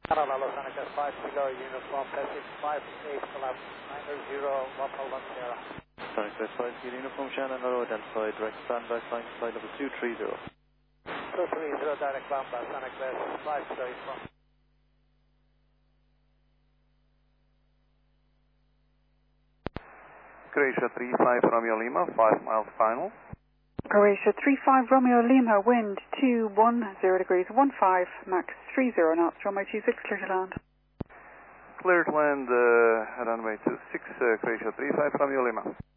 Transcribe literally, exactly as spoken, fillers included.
Canada Los Angeles five Kilo Uniform Pacific five eight collapse nine zero Papa one Sierra. Sonic West five Kilo Uniform Shannon Road, Delta direct standby flying flight level two three zero. two three zero direct Lambda, Sonic West five Kilo Uniform. Croatia three five Romeo Lima, five miles final. Croatia three five Romeo Lima, wind two one zero degrees one five, max three zero knots, runway two six, clear to land. Clear to land, uh, runway two six, uh, Croatia three five Romeo Lima.